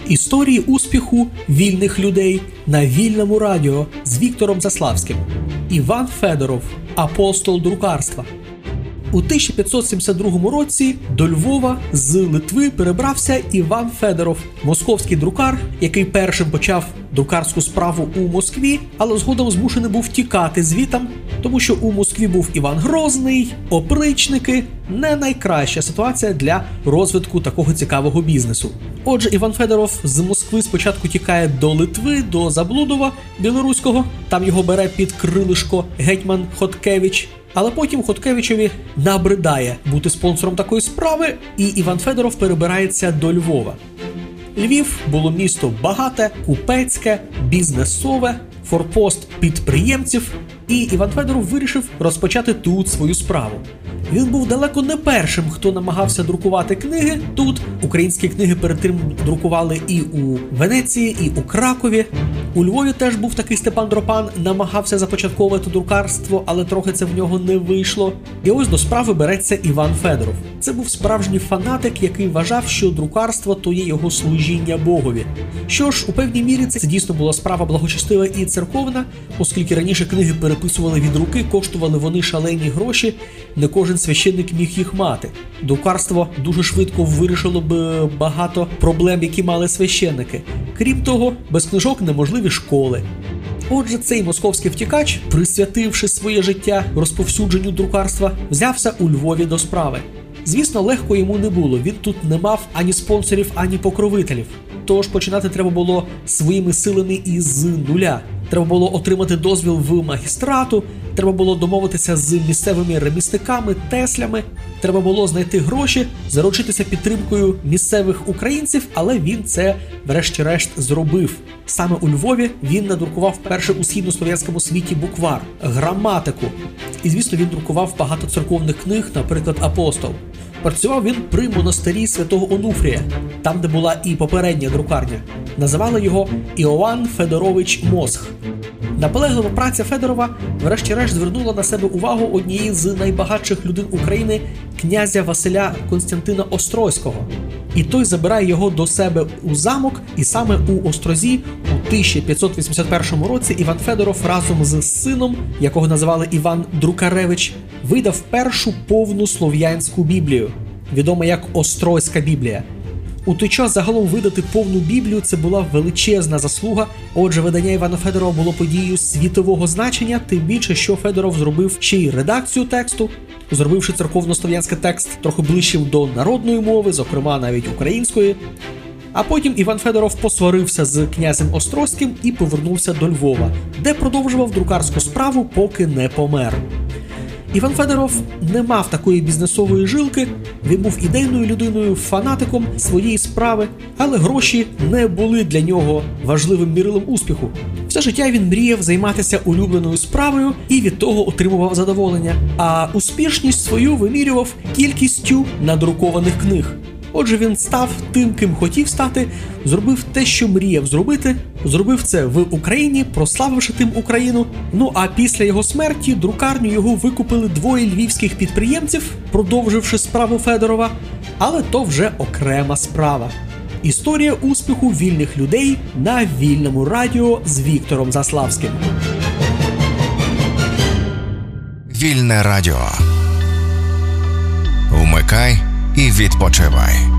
Історії успіху вільних людей на Вільному радіо з Віктором Заславським. Іван Федоров – апостол друкарства. У 1572 році до Львова з Литви перебрався Іван Федоров, московський друкар, який першим почав друкарську справу у Москві, але згодом змушений був тікати звітам, тому що у Москві був Іван Грозний, опричники – не найкраща ситуація для розвитку такого цікавого бізнесу. Отже, Іван Федоров з Москви спочатку тікає до Литви, до Заблудова білоруського, там його бере під крилишко гетьман Хоткевич, але потім Хоткевичеві набридає бути спонсором такої справи, і Іван Федоров перебирається до Львова. Львів було місто багате, купецьке, бізнесове, форпост підприємців, і Іван Федоров вирішив розпочати тут свою справу. Він був далеко не першим, хто намагався друкувати книги тут. Українські книги перед тим друкували і у Венеції, і у Кракові. У Львові теж був такий Степан Дропан, намагався започатковувати друкарство, але трохи це в нього не вийшло. І ось до справи береться Іван Федоров. Це був справжній фанатик, який вважав, що друкарство – то є його служіння Богові. Що ж, у певній мірі це дійсно була справа благочестива і церковна, оскільки раніше книги переписували від руки, коштували вони шалені гроші, не кожен священник міг їх мати. Друкарство дуже швидко вирішило б багато проблем, які мали священники. Крім того, без книжок неможливі школи. Отже, цей московський втікач, присвятивши своє життя розповсюдженню друкарства, взявся у Львові до справи. Звісно, легко йому не було, він тут не мав ані спонсорів, ані покровителів. Тож починати треба було своїми силами із нуля. Треба було отримати дозвіл в магістрату, треба було домовитися з місцевими ремісниками, теслями, треба було знайти гроші, заручитися підтримкою місцевих українців, але він це врешті-решт зробив. Саме у Львові він надрукував перший у східнослов'янському світі буквар, граматику. І, звісно, він друкував багато церковних книг, наприклад, «Апостол». Працював він при монастирі святого Онуфрія, там, де була і попередня друкарня. Називали його Іоанн Федорович Мосх. Наполеглива праця Федорова врешті-решт звернула на себе увагу однієї з найбагатших людей України князя Василя Константина Острозького. І той забирає його до себе у замок, і саме у Острозі у 1581 році Іван Федоров разом з сином, якого називали Іван Друкаревич, видав першу повну слов'янську Біблію, відома як Острозька Біблія. У той час загалом видати повну Біблію – це була величезна заслуга. Отже, видання Івана Федорова було подією світового значення, тим більше, що Федоров зробив ще й редакцію тексту, зробивши церковно-слов'янський текст трохи ближчим до народної мови, зокрема навіть української. А потім Іван Федоров посварився з князем Острозьким і повернувся до Львова, де продовжував друкарську справу, поки не помер. Іван Федоров не мав такої бізнесової жилки, він був ідейною людиною, фанатиком своєї справи, але гроші не були для нього важливим мірилом успіху. Все життя він мріяв займатися улюбленою справою і від того отримував задоволення, а успішність свою вимірював кількістю надрукованих книг. Отже, він став тим, ким хотів стати, зробив те, що мріяв зробити, зробив це в Україні, прославивши тим Україну. Ну а після його смерті друкарню його викупили двоє львівських підприємців, продовживши справу Федорова, але то вже окрема справа. Історія успіху вільних людей на Вільному радіо з Віктором Заславським. Вільне радіо. Вмикай і відпочивай.